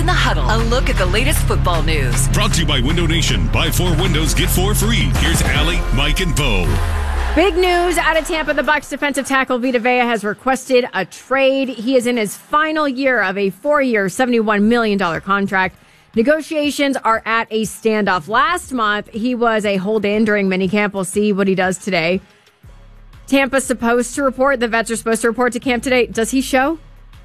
in the Huddle. A look at the latest football news. Brought to you by Window Nation. Buy 4 windows, get 4 free. Here's Allie, Mike, and Bo. Big news out of Tampa. The Bucs defensive tackle Vita Vea has requested a trade. He is in his final year of a 4-year, $71 million contract. Negotiations are at a standoff. Last month, he was a hold-in during minicamp. We'll see what he does today. Tampa's supposed to report. The vets are supposed to report to camp today. Does he show?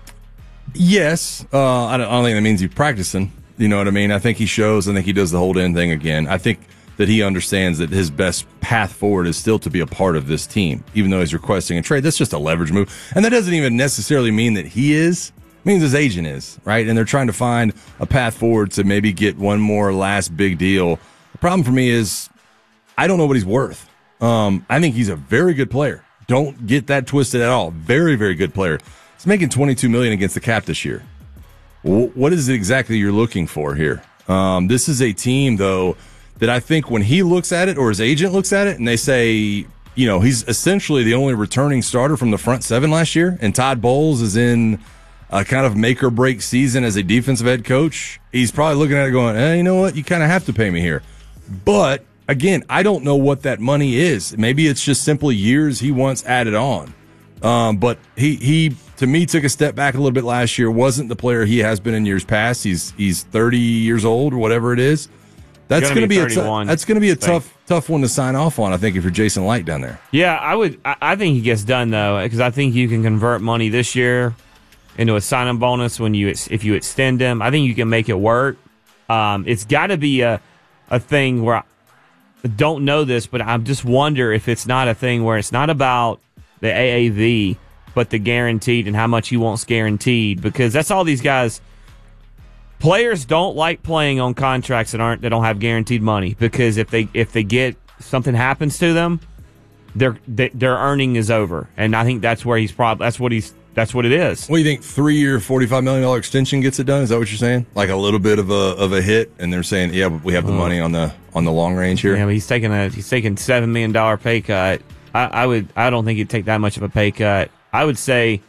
Yes. I don't think that means he's practicing. You know what I mean? I think he shows. I think he does the hold-in thing again. I think that he understands that his best path forward is still to be a part of this team, even though he's requesting a trade. That's just a leverage move. And that doesn't even necessarily mean that he is. It means his agent is, right? And they're trying to find a path forward to maybe get one more last big deal. The problem for me is I don't know what he's worth. I think he's a very good player. Don't get that twisted at all. Very, very good player. He's making $22 million against the cap this year. What is it exactly you're looking for here? This is a team, though, that I think when he looks at it or his agent looks at it and they say, you know, he's essentially the only returning starter from the front 7 last year, and Todd Bowles is in a kind of make or break season as a defensive head coach, he's probably looking at it going, you know what, you kind of have to pay me here. But again, I don't know what that money is. Maybe it's just simply years he wants added on. But he to me took a step back a little bit last year. Wasn't the player he has been in years past. He's 30 years old or whatever it is. That's going to be a tough one to sign off on, I think, if you're Jason Licht down there. Yeah, I think he gets done though, because I think you can convert money this year into a signing bonus if you extend him. I think you can make it work. It's got to be a thing where I don't know this, but I just wonder if it's not a thing where it's not about the AAV, but the guaranteed and how much he wants guaranteed, because that's all these guys. Players don't like playing on contracts that don't have guaranteed money, because if they get something happens to them, their earning is over, and I think that's where that's what it is. What do you think? 3-year, $45 million extension gets it done? Is that what you're saying? Like a little bit of a hit, and they're saying, yeah, but we have the money on the long range here. Yeah, but he's taking $7 million pay cut. I don't think he'd take that much of a pay cut. I would say,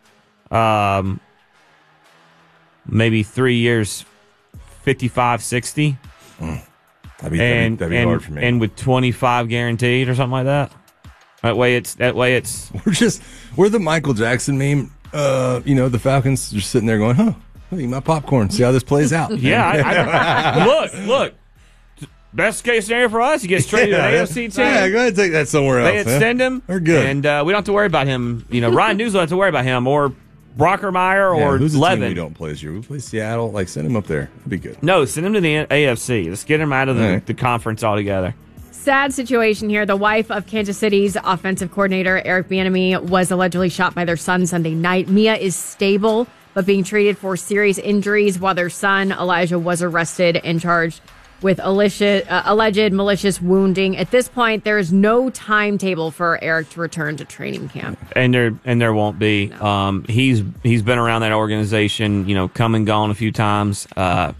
maybe 3 years, 55, 60. That'd be hard for me. And with 25 guaranteed or something like that. That way it's we're the Michael Jackson meme. The Falcons just sitting there going, let me eat my popcorn, see how this plays out. Yeah, look. Best case scenario for us, he gets traded to an AFC team. Yeah, go ahead and take that somewhere else. They extend him. We're good. And we don't have to worry about him. Ryan News don't have to worry about him, or Brockermeyer, or who's the Levin. Team we don't play this year? We play Seattle. Send him up there. That'd be good. No, send him to the AFC. Let's get him out of the conference altogether. Sad situation here. The wife of Kansas City's offensive coordinator, Eric Bieniemy, was allegedly shot by their son Sunday night. Mia is stable, but being treated for serious injuries, while their son, Elijah, was arrested and charged with alleged malicious wounding. At this point, there is no timetable for Eric to return to training camp. And there won't be. No. He's been around that organization, come and gone a few times. I'm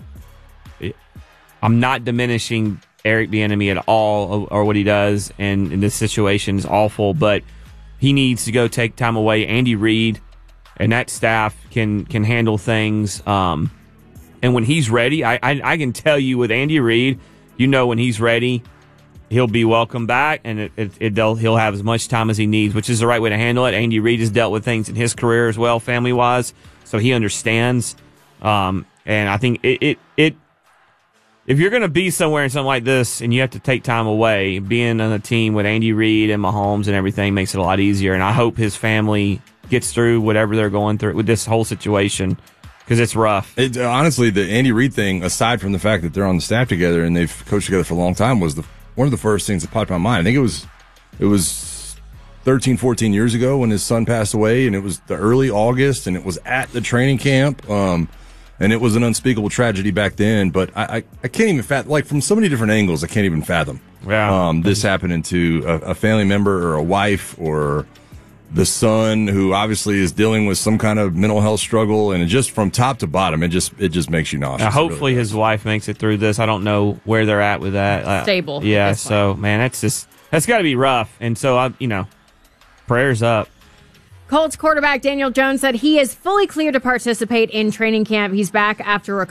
not diminishing Eric Bieniemy at all, or what he does, and this situation is awful, but he needs to go take time away. Andy Reid and that staff can handle things. And when he's ready, I can tell you with Andy Reid, when he's ready, he'll be welcome back, and he'll have as much time as he needs, which is the right way to handle it. Andy Reid has dealt with things in his career as well, family-wise, so he understands. And I think if you're going to be somewhere in something like this and you have to take time away, being on a team with Andy Reid and Mahomes and everything makes it a lot easier. And I hope his family gets through whatever they're going through with this whole situation, because it's rough. Honestly, the Andy Reid thing, aside from the fact that they're on the staff together and they've coached together for a long time, was one of the first things that popped in my mind. I think it was 13, 14 years ago when his son passed away, and it was the early August, and it was at the training camp. And it was an unspeakable tragedy back then, but I can't even fathom, from so many different angles, I can't even fathom this happening to a family member or a wife or the son, who obviously is dealing with some kind of mental health struggle, and just from top to bottom, it just makes you nauseous. Hopefully really his wife makes it through this. I don't know where they're at with that. Stable. Yeah, so, man, that's got to be rough. And so, prayers up. Colts quarterback Daniel Jones said he is fully clear to participate in training camp. He's back after